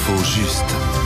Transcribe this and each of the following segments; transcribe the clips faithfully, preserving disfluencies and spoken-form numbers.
L'info juste.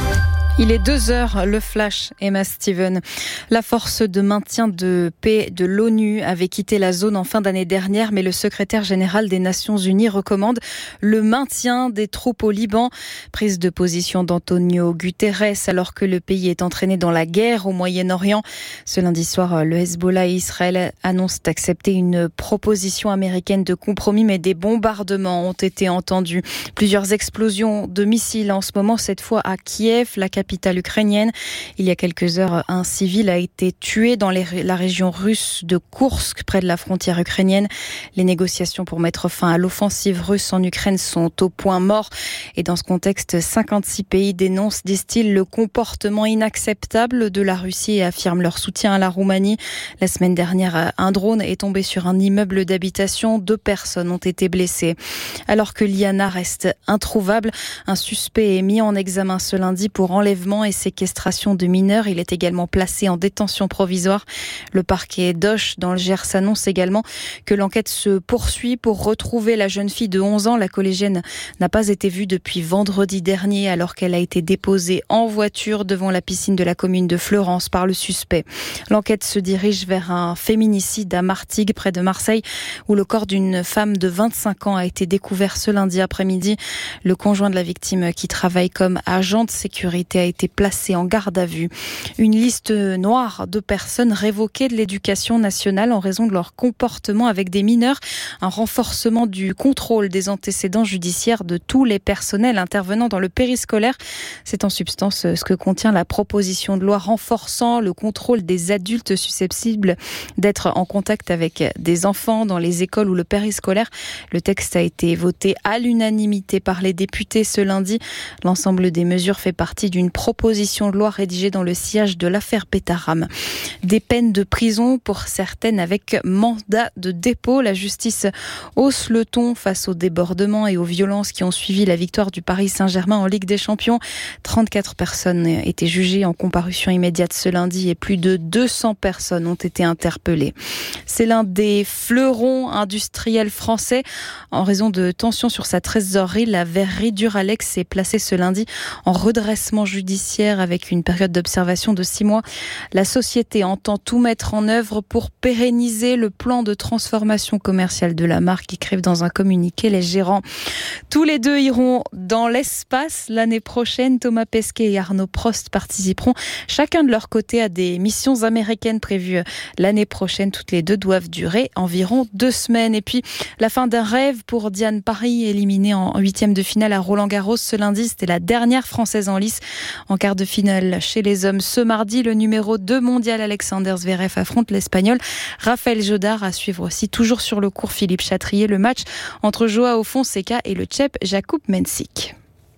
Il est deux heures, le flash, Emma Steven. La force de maintien de paix de l'ONU avait quitté la zone en fin d'année dernière, mais le secrétaire général des Nations Unies recommande le maintien des troupes au Liban. Prise de position d'Antonio Guterres alors que le pays est entraîné dans la guerre au Moyen-Orient. Ce lundi soir, le Hezbollah et Israël annoncent accepter une proposition américaine de compromis, mais des bombardements ont été entendus. Plusieurs explosions de missiles en ce moment, cette fois à Kiev, la capitale ukrainienne. Il y a quelques heures, un civil a été tué dans les, la région russe de Koursk, près de la frontière ukrainienne. Les négociations pour mettre fin à l'offensive russe en Ukraine sont au point mort. Et dans ce contexte, cinquante-six pays dénoncent, disent-ils, le comportement inacceptable de la Russie et affirment leur soutien à la Roumanie. La semaine dernière, un drone est tombé sur un immeuble d'habitation. Deux personnes ont été blessées. Alors que Liana reste introuvable, un suspect est mis en examen ce lundi pour enlèvement et séquestration de mineurs. Il est également placé en détention provisoire. Le parquet d'Auch dans le Gers annonce également que l'enquête se poursuit pour retrouver la jeune fille de onze ans. La collégienne n'a pas été vue depuis vendredi dernier alors qu'elle a été déposée en voiture devant la piscine de la commune de Fleurance par le suspect. L'enquête se dirige vers un féminicide à Martigues, près de Marseille, où le corps d'une femme de vingt-cinq ans a été découvert ce lundi après-midi. Le conjoint de la victime, qui travaille comme agent de sécurité, a été placé en garde à vue. Une liste noire de personnes révoquées de l'éducation nationale en raison de leur comportement avec des mineurs. Un renforcement du contrôle des antécédents judiciaires de tous les personnels intervenant dans le périscolaire. C'est en substance ce que contient la proposition de loi renforçant le contrôle des adultes susceptibles d'être en contact avec des enfants dans les écoles ou le périscolaire. Le texte a été voté à l'unanimité par les députés ce lundi. L'ensemble des mesures fait partie d'une proposition de loi rédigée dans le sillage de l'affaire Pétaram. Des peines de prison pour certaines avec mandat de dépôt. La justice hausse le ton face aux débordements et aux violences qui ont suivi la victoire du Paris Saint-Germain en Ligue des Champions. trente-quatre personnes étaient jugées en comparution immédiate ce lundi et plus de deux cents personnes ont été interpellées. C'est l'un des fleurons industriels français. En raison de tensions sur sa trésorerie, la verrerie Duralex est placée ce lundi en redressement judiciaire avec une période d'observation de six mois. La société entend tout mettre en œuvre pour pérenniser le plan de transformation commerciale de la marque, écrivent dans un communiqué les gérants. Tous les deux iront dans l'espace l'année prochaine. Thomas Pesquet et Arnaud Prost participeront chacun de leur côté à des missions américaines prévues l'année prochaine. Toutes les deux doivent durer environ deux semaines. Et puis, la fin d'un rêve pour Diane Paris, éliminée en huitième de finale à Roland-Garros ce lundi. C'était la dernière Française en lice. En quart de finale chez les hommes ce mardi, le numéro deux mondial Alexander Zverev affronte l'Espagnol Rafael Jodar. À suivre aussi toujours sur le court Philippe Chatrier, le match entre Joao Fonseca et le Tchèque Jakub Mensik.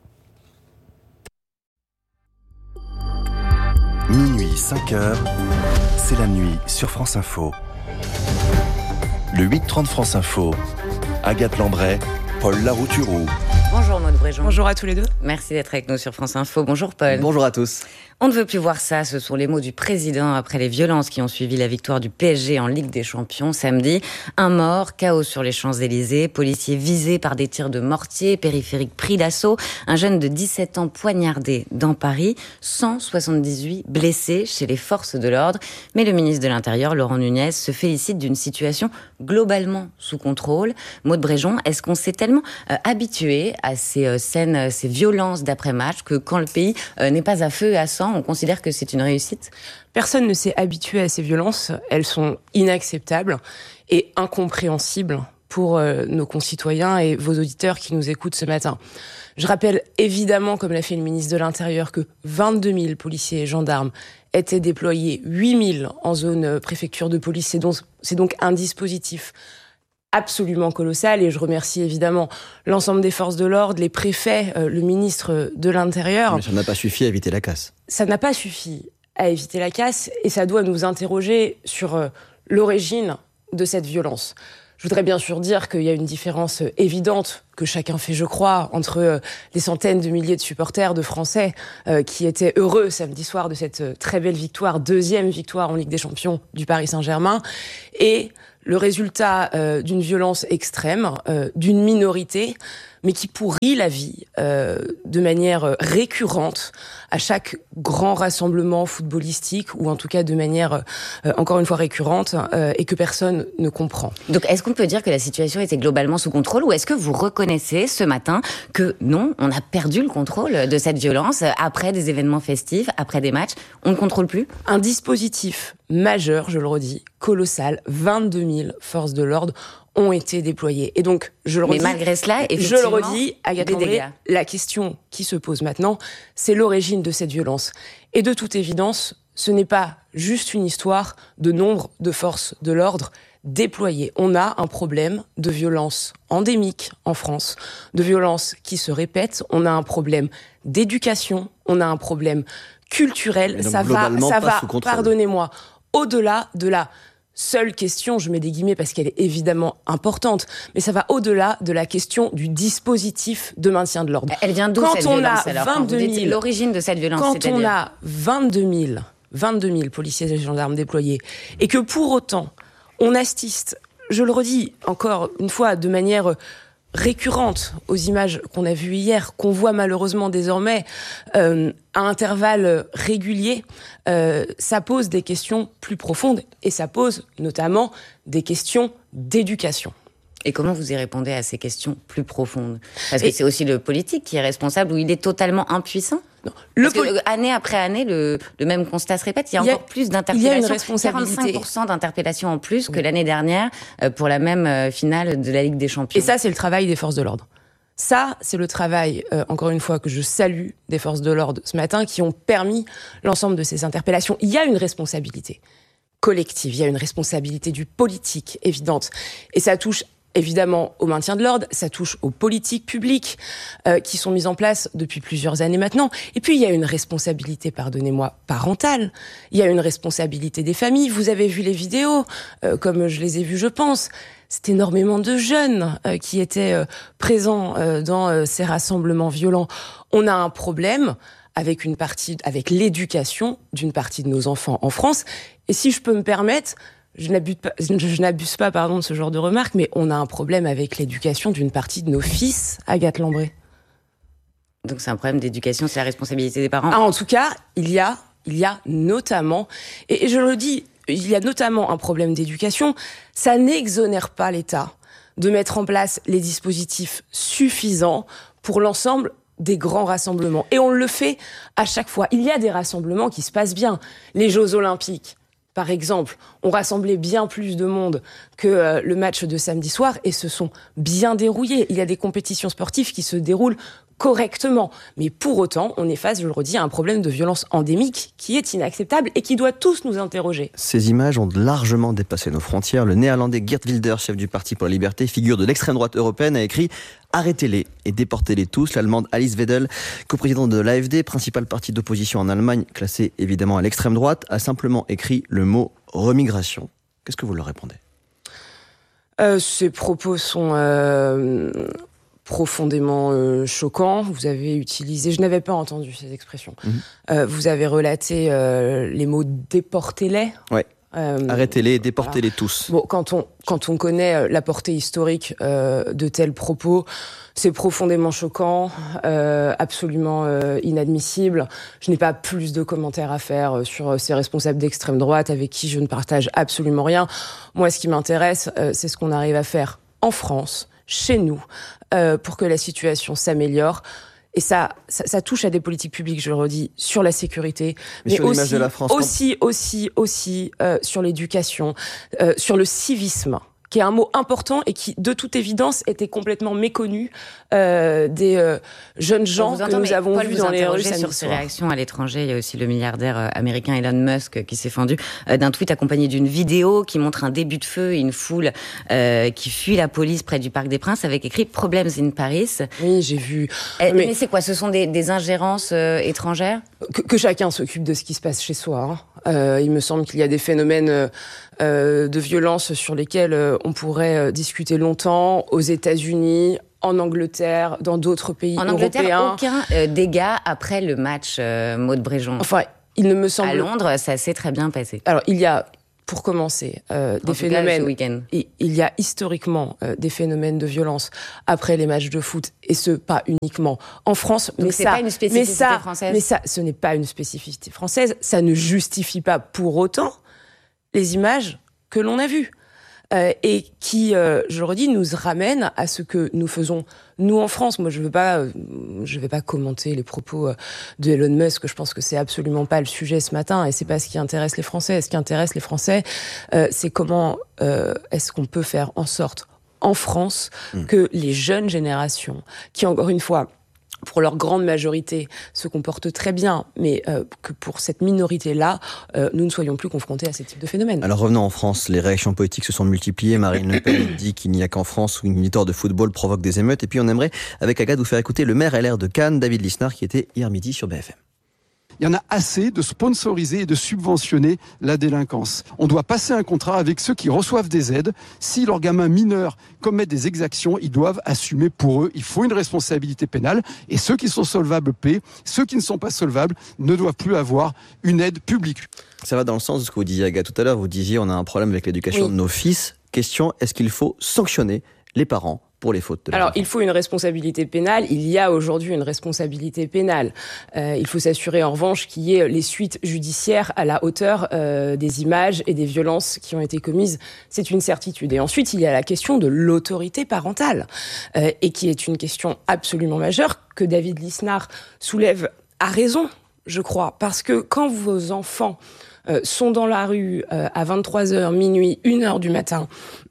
Minuit, cinq heures, c'est la nuit sur France Info. Le huit trente France Info, Agathe Lambray, Paul Larouturou. Bonjour Maud Bréjon. Bonjour à tous les deux. Merci d'être avec nous sur France Info. Bonjour Paul. Bonjour à tous. On ne veut plus voir ça, ce sont les mots du président après les violences qui ont suivi la victoire du P S G en Ligue des Champions samedi. Un mort, chaos sur les Champs-Élysées, policiers visés par des tirs de mortier, périphérique pris d'assaut, un jeune de dix-sept ans poignardé dans Paris, cent soixante-dix-huit blessés chez les forces de l'ordre. Mais le ministre de l'Intérieur, Laurent Nunez, se félicite d'une situation globalement sous contrôle. Maud Bréjon, est-ce qu'on s'est tellement euh, habitué à ces euh, scènes, ces violences d'après-match que quand le pays euh, n'est pas à feu et à sang, on considère que c'est une réussite? Personne ne s'est habitué à ces violences. Elles sont inacceptables et incompréhensibles pour euh, nos concitoyens et vos auditeurs qui nous écoutent ce matin. Je rappelle évidemment, comme l'a fait le ministre de l'Intérieur, que vingt-deux mille policiers et gendarmes étaient déployés, huit mille en zone préfecture de police. C'est donc, c'est donc un dispositif absolument colossal et je remercie évidemment l'ensemble des forces de l'ordre, les préfets, euh, le ministre de l'Intérieur. Mais ça n'a pas suffi à éviter la casse. Ça n'a pas suffi à éviter la casse et ça doit nous interroger sur euh, l'origine de cette violence. Je voudrais bien sûr dire qu'il y a une différence évidente que chacun fait, je crois, entre euh, les centaines de milliers de supporters de Français euh, qui étaient heureux samedi soir de cette euh, très belle victoire, deuxième victoire en Ligue des Champions du Paris Saint-Germain, et le résultat euh, d'une violence extrême, euh, d'une minorité, mais qui pourrit la vie euh, de manière récurrente à chaque grand rassemblement footballistique, ou en tout cas de manière, euh, encore une fois, récurrente, euh, et que personne ne comprend. Donc, est-ce qu'on peut dire que la situation était globalement sous contrôle, ou est-ce que vous reconnaissez ce matin que non, on a perdu le contrôle de cette violence après des événements festifs, après des matchs, on ne contrôle plus ? Un dispositif majeur, je le redis, colossal, vingt-deux mille forces de l'ordre ont été déployées. Et donc, je le redis... Mais malgré cela, effectivement, je le redis, Agathe des Landré, dégâts. La question qui se pose maintenant, c'est l'origine de cette violence. Et de toute évidence, ce n'est pas juste une histoire de nombre de forces de l'ordre déployées. On a un problème de violence endémique en France, de violence qui se répète. On a un problème d'éducation, on a un problème culturel. Donc, ça va, ça va, pardonnez-moi, au-delà de la seule question, je mets des guillemets parce qu'elle est évidemment importante, mais ça va au-delà de la question du dispositif de maintien de l'ordre. Elle vient d'où, quand cette on violence a alors, vingt-deux mille, quand vous dites l'origine de cette violence, quand c'est-à-dire... on a vingt-deux mille, vingt-deux mille policiers et gendarmes déployés, et que pour autant, on assiste, je le redis encore une fois, de manière récurrente aux images qu'on a vues hier, qu'on voit malheureusement désormais euh, à intervalles réguliers, euh, ça pose des questions plus profondes, et ça pose notamment des questions d'éducation. Et comment vous y répondez à ces questions plus profondes ? Parce que et c'est aussi le politique qui est responsable, ou il est totalement impuissant ? Non. Le Parce que, année après année, le, le même constat se répète. Il y a, il y a encore plus d'interpellations. Il y a une responsabilité. quarante-cinq pour cent d'interpellations en plus oui. que l'année dernière euh, pour la même euh, finale de la Ligue des Champions. Et ça, c'est le travail des forces de l'ordre. Ça, c'est le travail, euh, encore une fois, que je salue des forces de l'ordre ce matin, qui ont permis l'ensemble de ces interpellations. Il y a une responsabilité collective, il y a une responsabilité du politique évidente. Et ça touche évidemment au maintien de l'ordre, ça touche aux politiques publiques euh, qui sont mises en place depuis plusieurs années maintenant. Et puis il y a une responsabilité, pardonnez-moi, parentale. Il y a une responsabilité des familles. Vous avez vu les vidéos, euh, comme je les ai vues, je pense. C'est énormément de jeunes euh, qui étaient euh, présents euh, dans euh, ces rassemblements violents. On a un problème avec une partie, avec l'éducation d'une partie de nos enfants en France. Et si je peux me permettre, Je n'abuse pas, je n'abuse pas pardon, de ce genre de remarques, mais on a un problème avec l'éducation d'une partie de nos fils, Agathe Landré. Donc c'est un problème d'éducation, c'est la responsabilité des parents. Ah, en tout cas, il y a, il y a notamment, et, et je le dis, il y a notamment un problème d'éducation. Ça n'exonère pas l'État de mettre en place les dispositifs suffisants pour l'ensemble des grands rassemblements. Et on le fait à chaque fois. Il y a des rassemblements qui se passent bien. Les Jeux Olympiques, par exemple, ont rassemblé bien plus de monde que euh, le match de samedi soir et se sont bien déroulés. Il y a des compétitions sportives qui se déroulent correctement. Mais pour autant, on est face, je le redis, à un problème de violence endémique qui est inacceptable et qui doit tous nous interroger. Ces images ont largement dépassé nos frontières. Le néerlandais Geert Wilders, chef du Parti pour la Liberté, figure de l'extrême droite européenne, a écrit « Arrêtez-les et déportez-les tous ». L'Allemande Alice Weidel, coprésidente de l'A F D, principal parti d'opposition en Allemagne, classé évidemment à l'extrême droite, a simplement écrit le mot « remigration ». Qu'est-ce que vous leur répondez ? euh, Ces propos sont... Euh... profondément euh, choquant. Vous avez utilisé, je n'avais pas entendu ces expressions. Mmh. Euh, vous avez relaté euh, les mots déportez-les. Ouais. Euh, Arrêtez-les et déportez-les voilà. tous. Bon, quand on quand on connaît la portée historique euh, de tels propos, c'est profondément choquant, euh, absolument euh, inadmissible. Je n'ai pas plus de commentaires à faire sur ces responsables d'extrême droite avec qui je ne partage absolument rien. Moi, ce qui m'intéresse, euh, c'est ce qu'on arrive à faire en France, chez nous, euh, pour que la situation s'améliore. Et ça, ça, ça touche à des politiques publiques, je le redis, sur la sécurité, mais, mais sur aussi, de la France, aussi, quand... aussi, aussi, euh, sur l'éducation, euh, sur le civisme, qui est un mot important et qui, de toute évidence, était complètement méconnu euh, des euh, jeunes gens que nous avons vus dans les rues samedi soir. Sur ces réactions à l'étranger, il y a aussi le milliardaire américain Elon Musk qui s'est fendu euh, d'un tweet accompagné d'une vidéo qui montre un début de feu et une foule euh, qui fuit la police près du Parc des Princes avec écrit « Problems in Paris ». Oui, j'ai vu. Euh, mais... mais c'est quoi ? Ce sont des, des ingérences euh, étrangères ? que, que chacun s'occupe de ce qui se passe chez soi. Hein. Euh, il me semble qu'il y a des phénomènes euh, euh, de violence sur lesquels euh, on pourrait euh, discuter longtemps, aux États-Unis, en Angleterre, dans d'autres pays en européens. En Angleterre, aucun euh, dégât après le match euh, Maud Bréjon. Enfin, il ne me semble... À Londres, ça s'est très bien passé. Alors, il y a pour commencer, euh, En des tout phénomènes. cas, ce week-end. Il y a historiquement euh, des phénomènes de violence après les matchs de foot, et ce pas uniquement en France. Donc mais c'est ça, pas une spécificité mais ça, française. Mais ça, ce n'est pas une spécificité française. Ça ne justifie pas pour autant les images que l'on a vues. Euh, et qui, euh, je le redis, nous ramène à ce que nous faisons nous en France. Moi, je veux pas, euh, je vais pas commenter les propos euh, de Elon Musk. Je pense que c'est absolument pas le sujet ce matin, et c'est pas ce qui intéresse les Français. Ce qui intéresse les Français, euh, c'est comment euh, est-ce qu'on peut faire en sorte, en France, mmh. que les jeunes générations, qui encore une fois, pour leur grande majorité, se comportent très bien, mais euh, que pour cette minorité-là, euh, nous ne soyons plus confrontés à ces types de phénomènes. Alors revenons en France, les réactions politiques se sont multipliées. Marine Le Pen dit qu'il n'y a qu'en France où une victoire de football provoque des émeutes. Et puis on aimerait, avec Agathe, vous faire écouter le maire L R de Cannes, David Lisnard, qui était hier midi sur B F M. Il y en a assez de sponsoriser et de subventionner la délinquance. On doit passer un contrat avec ceux qui reçoivent des aides. Si leurs gamins mineurs commettent des exactions, ils doivent assumer pour eux. Il faut une responsabilité pénale. Et ceux qui sont solvables paient. Ceux qui ne sont pas solvables ne doivent plus avoir une aide publique. Ça va dans le sens de ce que vous disiez, Agathe, tout à l'heure. Vous disiez on a un problème avec l'éducation oui. de nos fils. Question, est-ce qu'il faut sanctionner les parents pour les fautes de Alors, enfants. Il faut une responsabilité pénale. Il y a aujourd'hui une responsabilité pénale. Euh, il faut s'assurer, en revanche, qu'il y ait les suites judiciaires à la hauteur euh, des images et des violences qui ont été commises. C'est une certitude. Et ensuite, il y a la question de l'autorité parentale, euh, et qui est une question absolument majeure que David Lisnard soulève à raison, je crois. Parce que quand vos enfants euh, sont dans la rue euh, à vingt-trois heures, minuit, une heure du matin,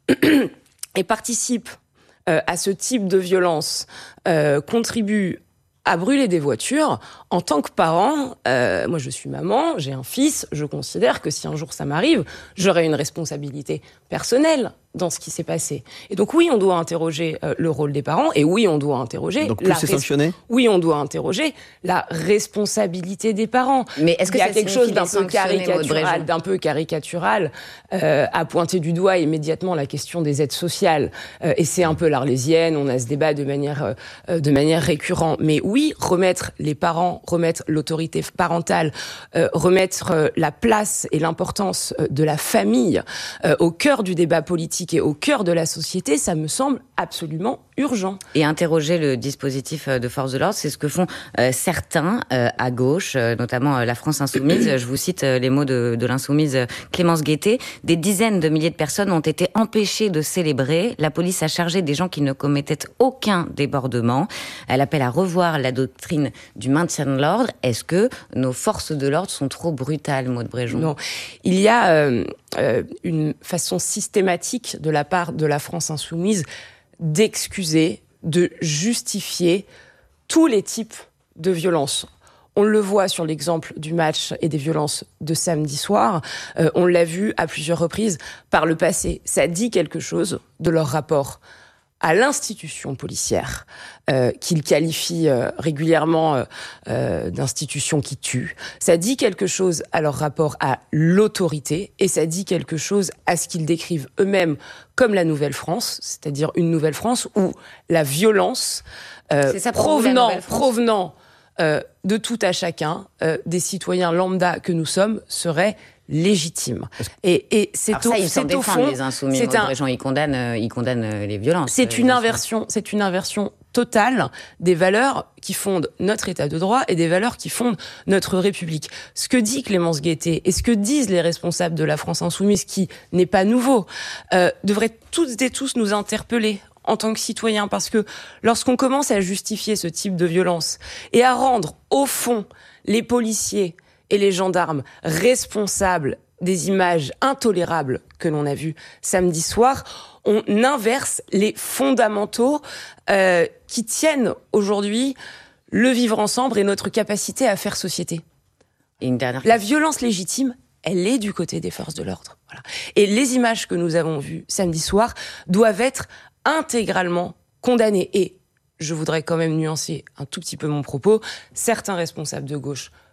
et participent Euh, à ce type de violence, euh, contribue à brûler des voitures, en tant que parent, euh, moi je suis maman, j'ai un fils, je considère que si un jour ça m'arrive, j'aurai une responsabilité personnelle dans ce qui s'est passé. Et donc oui, on doit interroger euh, le rôle des parents, et oui, on doit interroger... Donc plus c'est sanctionné ? Oui, on doit interroger la responsabilité des parents. Mais est-ce que il y a ça quelque chose d'un peu caricatural, caricatural, d'un peu caricatural euh, à pointer du doigt immédiatement la question des aides sociales. Euh, et c'est un peu l'arlésienne, on a ce débat de manière, euh, de manière récurrente. Mais oui, remettre les parents, remettre l'autorité parentale, euh, remettre euh, la place et l'importance euh, de la famille euh, au cœur du débat politique et au cœur de la société, ça me semble absolument urgent. Et interroger le dispositif de force de l'ordre, c'est ce que font euh, certains euh, à gauche, euh, notamment euh, la France Insoumise. Je vous cite euh, les mots de, de l'insoumise euh, Clémence Guettet. Des dizaines de milliers de personnes ont été empêchées de célébrer. La police a chargé des gens qui ne commettaient aucun débordement. Elle appelle à revoir la doctrine du maintien de l'ordre. Est-ce que nos forces de l'ordre sont trop brutales, Maud Bréjon ? Non. Il y a euh, euh, une façon systématique de la part de la France Insoumise d'excuser, de justifier tous les types de violences. On le voit sur l'exemple du match et des violences de samedi soir. Euh, on l'a vu à plusieurs reprises par le passé. Ça dit quelque chose de leur rapport à l'institution policière, euh, qu'ils qualifient euh, régulièrement euh, euh, d'institution qui tue. Ça dit quelque chose à leur rapport à l'autorité, et ça dit quelque chose à ce qu'ils décrivent eux-mêmes comme la Nouvelle France, c'est-à-dire une Nouvelle France où la violence euh, ça, provenant, la provenant euh, de tout à chacun, euh, des citoyens lambda que nous sommes, serait légitime. Et, et c'est Alors ça, au, ils s'en c'est au défendent, fond, les insoumis. c'est un, Bréjon, ils condamnent, euh, ils condamnent euh, les violences. C'est euh, une inversion, c'est une inversion totale des valeurs qui fondent notre État de droit et des valeurs qui fondent notre République. Ce que dit Clémence Guettet et ce que disent les responsables de la France Insoumise, qui n'est pas nouveau, euh, devraient toutes et tous nous interpeller en tant que citoyens, parce que lorsqu'on commence à justifier ce type de violence et à rendre, au fond, les policiers et les gendarmes responsables des images intolérables que l'on a vues samedi soir, on inverse les fondamentaux euh, qui tiennent aujourd'hui le vivre ensemble et notre capacité à faire société. Et une dernière La violence légitime, elle est du côté des forces de l'ordre. Voilà. Et les images que nous avons vues samedi soir doivent être intégralement condamnées. Et je voudrais quand même nuancer un tout petit peu mon propos. Certains responsables de gauche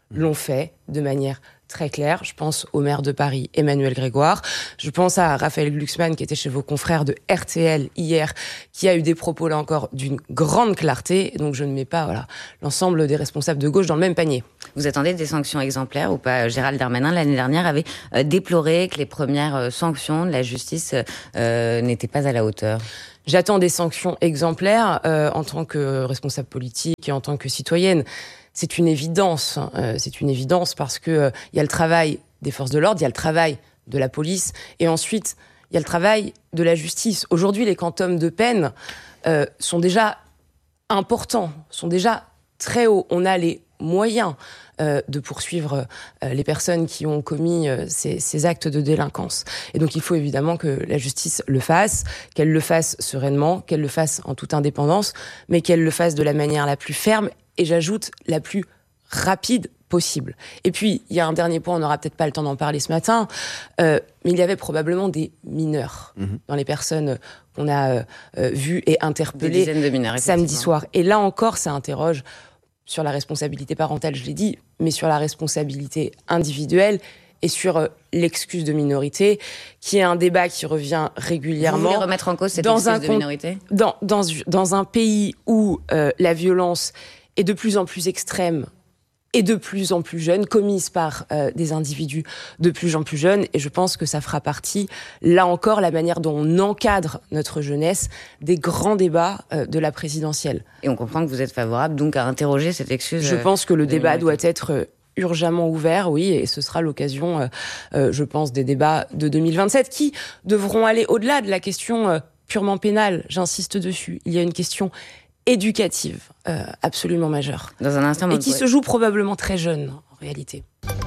l'ont fait de manière très claire. Je pense au maire de Paris, Emmanuel Grégoire. Je pense à Raphaël Glucksmann, qui était chez vos confrères de R T L hier, qui a eu des propos, là encore, d'une grande clarté. Donc je ne mets pas voilà, l'ensemble des responsables de gauche dans le même panier. Vous attendez des sanctions exemplaires ou pas ? Gérald Darmanin, l'année dernière, avait euh, déploré que les premières euh, sanctions de la justice euh, n'étaient pas à la hauteur. J'attends des sanctions exemplaires euh, en tant que responsable politique et en tant que citoyenne. C'est une évidence, euh, c'est une évidence parce que euh, il y a le travail des forces de l'ordre, il y a le travail de la police, et ensuite il y a le travail de la justice. Aujourd'hui, les quantums de peine euh, sont déjà importants, sont déjà très hauts. On a les moyens euh, de poursuivre euh, les personnes qui ont commis euh, ces, ces actes de délinquance. Et donc il faut évidemment que la justice le fasse, qu'elle le fasse sereinement, qu'elle le fasse en toute indépendance, mais qu'elle le fasse de la manière la plus ferme, et j'ajoute la plus rapide possible. Et puis, il y a un dernier point, on n'aura peut-être pas le temps d'en parler ce matin, euh, mais il y avait probablement des mineurs mmh. dans les personnes qu'on a euh, vues et interpellées des dizaines de mineurs, samedi soir. Et là encore, ça interroge sur la responsabilité parentale, je l'ai dit, mais sur la responsabilité individuelle et sur euh, l'excuse de minorité, qui est un débat qui revient régulièrement. Vous voulez remettre en cause cette dans excuse un de con- minorité ? dans, dans, dans un pays où euh, la violence est de plus en plus extrême et de plus en plus jeune, commise par euh, des individus de plus en plus jeunes. Et je pense que ça fera partie, là encore, la manière dont on encadre notre jeunesse, des grands débats euh, de la présidentielle. Et on comprend que vous êtes favorable donc à interroger cette excuse. Je pense que le de débat minorité. doit être euh, urgemment ouvert, oui, et ce sera l'occasion, euh, euh, je pense, des débats de deux mille vingt-sept qui devront aller au-delà de la question euh, purement pénale, j'insiste dessus. Il y a une question éducative euh, absolument majeure. Dans un instant, et qui se joue probablement très jeune, en réalité.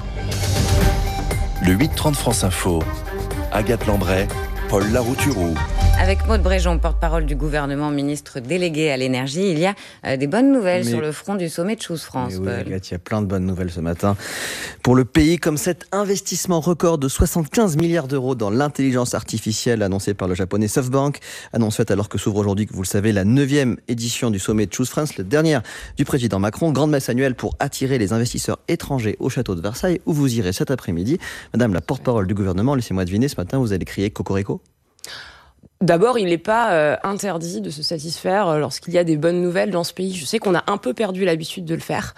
Le huit trente France Info. Agathe Lambray, Paul Larouturou. Avec Maud Bréjon, porte-parole du gouvernement, ministre délégué à l'énergie, il y a euh, des bonnes nouvelles Mais... sur le front du sommet de Choose France. Oui, Paul. Agathe, il y a plein de bonnes nouvelles ce matin. Pour le pays, comme cet investissement record de soixante-quinze milliards d'euros dans l'intelligence artificielle annoncé par le japonais SoftBank, annonce faite alors que s'ouvre aujourd'hui, vous le savez, la neuvième édition du sommet de Choose France, la dernière du président Macron, grande messe annuelle pour attirer les investisseurs étrangers au château de Versailles, où vous irez cet après-midi. Madame la porte-parole du gouvernement, laissez-moi deviner, ce matin, vous allez crier Cocorico ? D'abord, il n'est pas euh, interdit de se satisfaire euh, lorsqu'il y a des bonnes nouvelles dans ce pays. Je sais qu'on a un peu perdu l'habitude de le faire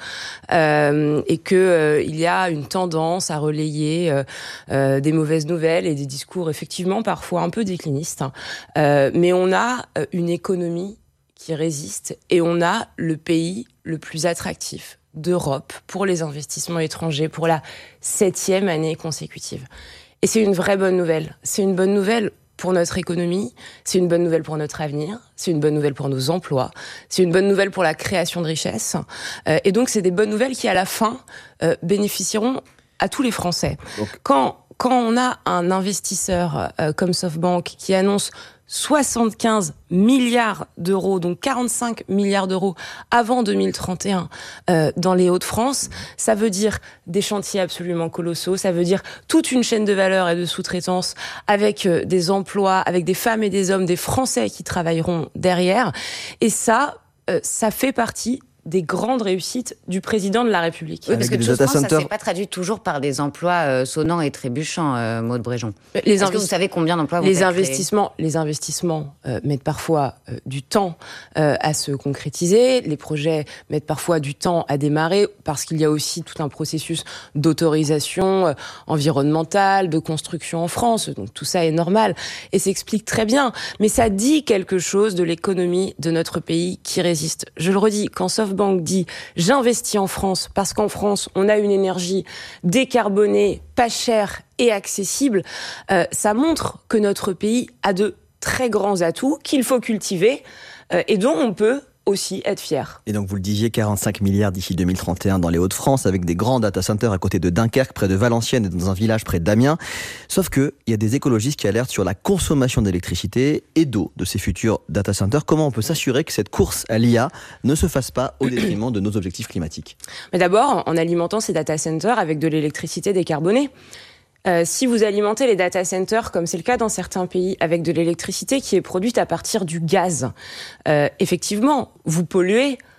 euh, et qu'il euh, y a une tendance à relayer euh, euh, des mauvaises nouvelles et des discours effectivement parfois un peu déclinistes. Euh, mais on a euh, une économie qui résiste et on a le pays le plus attractif d'Europe pour les investissements étrangers pour la septième année consécutive. Et c'est une vraie bonne nouvelle. C'est une bonne nouvelle pour notre économie, c'est une bonne nouvelle pour notre avenir, c'est une bonne nouvelle pour nos emplois, c'est une bonne nouvelle pour la création de richesses. Euh, et donc, c'est des bonnes nouvelles qui, à la fin, euh, bénéficieront à tous les Français. Donc... Quand, quand on a un investisseur euh, comme SoftBank qui annonce soixante-quinze milliards d'euros, donc quarante-cinq milliards d'euros avant deux mille trente et un euh, dans les Hauts-de-France, ça veut dire des chantiers absolument colossaux, ça veut dire toute une chaîne de valeur et de sous-traitance avec euh, des emplois, avec des femmes et des hommes, des Français qui travailleront derrière. Et ça, euh, ça fait partie des grandes réussites du président de la République. Oui, parce Avec que des Choose France, ça data ne s'est pas traduit toujours par des emplois euh, sonnants et trébuchants, euh, Maud Bréjon. Les Est-ce investi- que vous savez combien d'emplois vont les être investissements, créés ? Les investissements euh, mettent parfois euh, du temps euh, à se concrétiser. Les projets mettent parfois du temps à démarrer parce qu'il y a aussi tout un processus d'autorisation euh, environnementale, de construction en France. Donc tout ça est normal et s'explique très bien. Mais ça dit quelque chose de l'économie de notre pays qui résiste. Je le redis, quand SoftBank dit « j'investis en France parce qu'en France, on a une énergie décarbonée, pas chère et accessible euh, », ça montre que notre pays a de très grands atouts qu'il faut cultiver euh, et dont on peut aussi être fier. Et donc vous le disiez, quarante-cinq milliards d'ici deux mille trente et un dans les Hauts-de-France, avec des grands data centers à côté de Dunkerque, près de Valenciennes et dans un village près d'Amiens. Sauf qu'il y a des écologistes qui alertent sur la consommation d'électricité et d'eau de ces futurs data centers. Comment on peut s'assurer que cette course à l'I A ne se fasse pas au détriment de nos objectifs climatiques ? Mais d'abord, en alimentant ces data centers avec de l'électricité décarbonée. Euh, si vous alimentez les data centers, comme c'est le cas dans certains pays, avec de l'électricité qui est produite à partir du gaz, euh, effectivement, vous polluez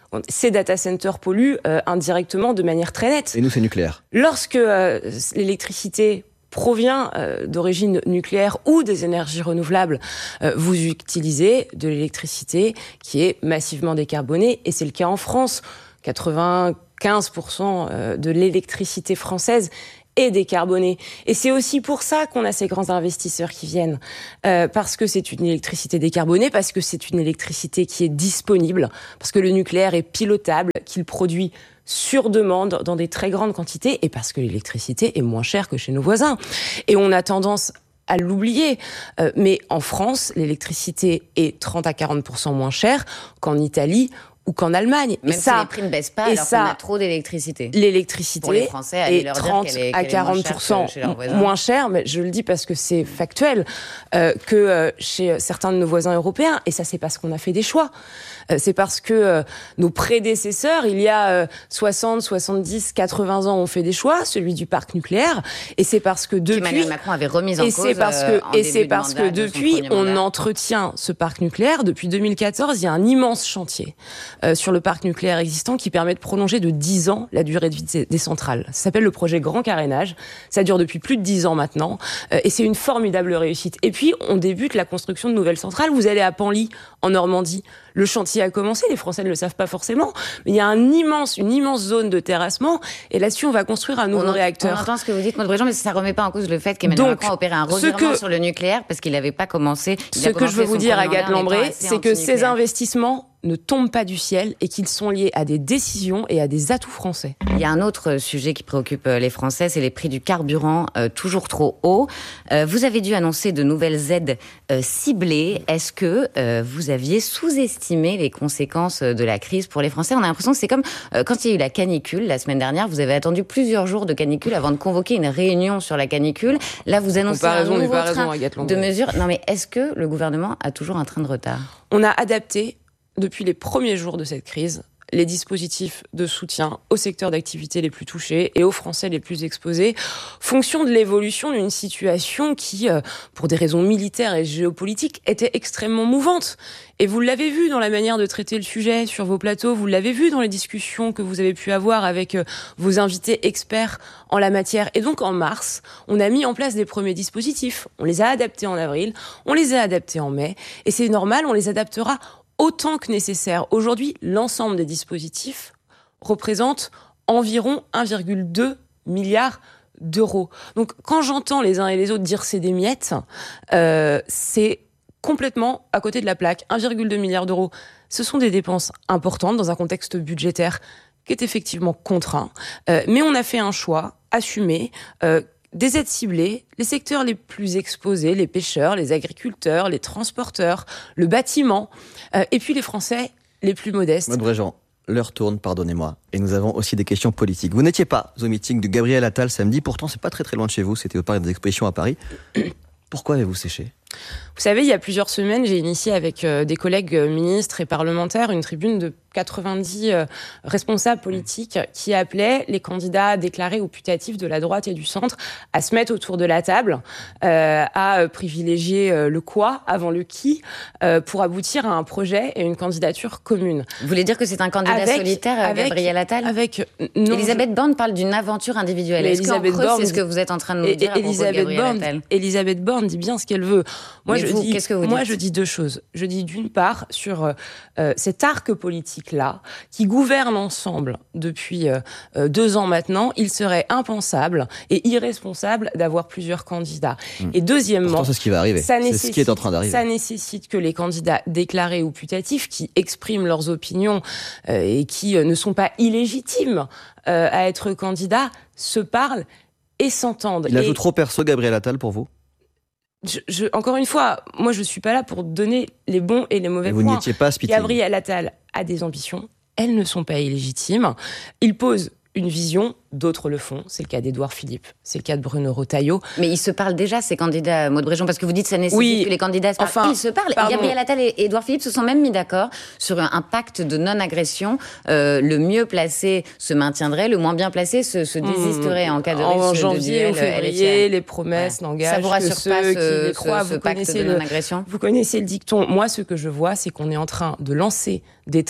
ces data centers polluent euh, indirectement de manière très nette. Et nous, c'est nucléaire. Lorsque euh, l'électricité provient euh, d'origine nucléaire ou des énergies renouvelables, euh, vous utilisez de l'électricité qui est massivement décarbonée, et c'est le cas en France. quatre-vingt-quinze pour cent de l'électricité française est décarbonée. Et c'est aussi pour ça qu'on a ces grands investisseurs qui viennent. Euh, parce que c'est une électricité décarbonée, parce que c'est une électricité qui est disponible, parce que le nucléaire est pilotable, qu'il produit sur demande dans des très grandes quantités, et parce que l'électricité est moins chère que chez nos voisins. Et on a tendance à l'oublier. Euh, mais en France, l'électricité est trente à quarante pour cent moins chère qu'en Italie ou qu'en Allemagne. Même et ça, si les prix ne baissent pas, alors ça, qu'on a trop d'électricité. L'électricité Pour les Français, allez est leur dire trente qu'elle est, à qu'elle quarante pour cent est moins chère moins cher, mais je le dis parce que c'est factuel, euh, que euh, chez certains de nos voisins européens. Et ça, c'est parce qu'on a fait des choix. Euh, c'est parce que euh, nos prédécesseurs, il y a euh, soixante, soixante-dix, quatre-vingts ans, ont fait des choix, celui du parc nucléaire. Et c'est parce que depuis... Emmanuel Macron avait remis en et cause c'est parce que, euh, en Et c'est début parce de mandat, que de depuis, son on mandat. entretient ce parc nucléaire. Depuis deux mille quatorze, il y a un immense chantier euh, sur le parc nucléaire existant qui permet de prolonger de dix ans la durée de vie des, des centrales. Ça s'appelle le projet Grand Carénage. Ça dure depuis plus de dix ans maintenant. Euh, et c'est une formidable réussite. Et puis, on débute la construction de nouvelles centrales. Vous allez à Penly, en Normandie. Le chantier a commencé. Les Français ne le savent pas forcément. Mais il y a un immense, une immense zone de terrassement. Et là-dessus, on va construire un nouveau on réacteur. On entend ce que vous dites, Maud Bréjean, mais ça ne remet pas en cause le fait qu'Emmanuel Macron a opéré un revirement que, sur le nucléaire parce qu'il n'avait pas commencé. Ce que je veux vous dire, Agathe Lambré, c'est que ces investissements ne tombent pas du ciel et qu'ils sont liés à des décisions et à des atouts français. Il y a un autre sujet qui préoccupe les Français, c'est les prix du carburant euh, toujours trop hauts. Euh, vous avez dû annoncer de nouvelles aides euh, ciblées. Est-ce que euh, vous aviez sous-estimé les conséquences de la crise pour les Français ? On a l'impression que c'est comme euh, quand il y a eu la canicule la semaine dernière. Vous avez attendu plusieurs jours de canicule avant de convoquer une réunion sur la canicule. Là, vous annoncez un nouveau train de mesures. Non, mais est-ce que le gouvernement a toujours un train de retard ? On a adapté depuis les premiers jours de cette crise, les dispositifs de soutien aux secteurs d'activité les plus touchés et aux Français les plus exposés, fonction de l'évolution d'une situation qui, pour des raisons militaires et géopolitiques, était extrêmement mouvante. Et vous l'avez vu dans la manière de traiter le sujet sur vos plateaux, vous l'avez vu dans les discussions que vous avez pu avoir avec vos invités experts en la matière. Et donc en mars, on a mis en place des premiers dispositifs. On les a adaptés en avril, on les a adaptés en mai, et c'est normal, on les adaptera autant que nécessaire. Aujourd'hui, l'ensemble des dispositifs représente environ un virgule deux milliard d'euros. Donc, quand j'entends les uns et les autres dire c'est des miettes, euh, c'est complètement à côté de la plaque. un virgule deux milliard d'euros, ce sont des dépenses importantes dans un contexte budgétaire qui est effectivement contraint. Euh, mais on a fait un choix assumé, euh, des aides ciblées, les secteurs les plus exposés, les pêcheurs, les agriculteurs, les transporteurs, le bâtiment, euh, et puis les Français les plus modestes. Maud Bréjean, l'heure tourne, pardonnez-moi, et nous avons aussi des questions politiques. Vous n'étiez pas au meeting de Gabriel Attal samedi, pourtant c'est pas très très loin de chez vous, c'était au parc des expositions à Paris. Pourquoi avez-vous séché ? Vous savez, il y a plusieurs semaines, j'ai initié avec euh, des collègues euh, ministres et parlementaires une tribune de quatre-vingt-dix euh, responsables politiques qui appelaient les candidats déclarés ou putatifs de la droite et du centre à se mettre autour de la table, euh, à euh, privilégier euh, le quoi avant le qui, euh, pour aboutir à un projet et une candidature commune. Vous voulez dire que c'est un candidat avec, solitaire, avec, Gabriel Attal avec, non, Elisabeth je... Borne parle d'une aventure individuelle. Est-ce qu'en creux, Borne, c'est ce que vous êtes en train de nous dire à propos de Gabriel Borne, Attal ? Elisabeth Borne dit bien ce qu'elle veut. Moi, Mais je vous, dis, qu'est-ce que vous moi dites ? je dis deux choses. Je dis d'une part sur euh, cet arc politique-là, qui gouverne ensemble depuis euh, deux ans maintenant, il serait impensable et irresponsable d'avoir plusieurs candidats. Mmh. Et deuxièmement, pourtant, c'est ce qui va arriver. Ça c'est ce qui est en train d'arriver. Ça nécessite que les candidats déclarés ou putatifs, qui expriment leurs opinions euh, et qui euh, ne sont pas illégitimes euh, à être candidats, se parlent et s'entendent. Il et... ajoute trop perso, Gabriel Attal, pour vous ? Je, je, encore une fois, moi je suis pas là pour donner les bons et les mauvais et vous points. Vous n'y étiez pas, Spitting. Gabriel Attal a des ambitions, elles ne sont pas illégitimes. Il pose une vision, d'autres le font. C'est le cas d'Édouard Philippe, c'est le cas de Bruno Retailleau. Mais ils se parlent déjà, ces candidats, Maud Bréjean, parce que vous dites que ça nécessite oui, que les candidats se parlent. Enfin, ils se parlent. Pardon. Gabriel Attal et Édouard Philippe se sont même mis d'accord sur un, un pacte de non-agression. Euh, le mieux placé se maintiendrait, le moins bien placé se, se désisterait mmh. en cas de risque en janvier de ou février, les promesses ouais. n'engagent que ceux pas ce, qui les croient. Ce, vous, ce connaissez le, non-agression. vous connaissez le dicton. Moi, ce que je vois, c'est qu'on est en train de lancer des trains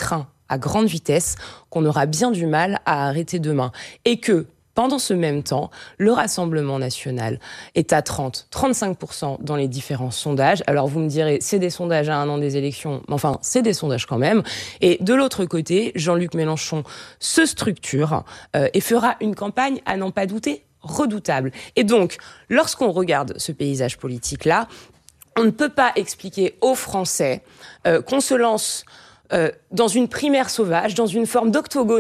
à grande vitesse qu'on aura bien du mal à arrêter demain. Et que, pendant ce même temps, le Rassemblement national est à trente, trente-cinq pour cent dans les différents sondages. Alors vous me direz, c'est des sondages à un an des élections, mais enfin, c'est des sondages quand même. Et de l'autre côté, Jean-Luc Mélenchon se structure euh, et fera une campagne, à n'en pas douter, redoutable. Et donc, lorsqu'on regarde ce paysage politique-là, on ne peut pas expliquer aux Français euh, qu'on se lance euh, dans une primaire sauvage, dans une forme d'octogone